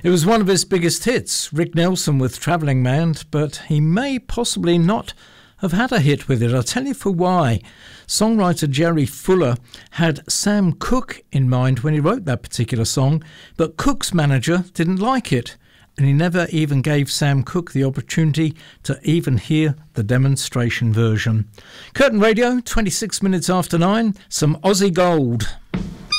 It was one of his biggest hits, Rick Nelson with Travelling Man, but he may possibly not have had a hit with it. I'll tell you for why. Songwriter Jerry Fuller had Sam Cooke in mind when he wrote that particular song, but Cooke's manager didn't like it, and he never even gave Sam Cooke the opportunity to even hear the demonstration version. Curtain Radio, 26 minutes after 9, some Aussie gold.